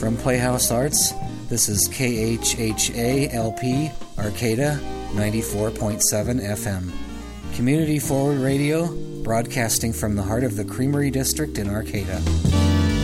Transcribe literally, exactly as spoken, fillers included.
From Playhouse Arts, this is K H H A L P, Arcata, ninety-four point seven F M. Community Forward Radio, broadcasting from the heart of the Creamery District in Arcata.